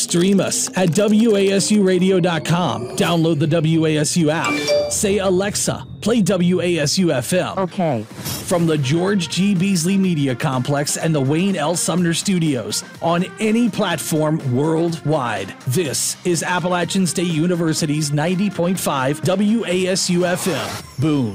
Stream us at WASUradio.com. Download the WASU app. Say, Alexa, play WASU FM. Okay. From the George G. Beasley Media Complex and the Wayne L. Sumner Studios on any platform worldwide. This is Appalachian State University's 90.5 WASU FM. Boom.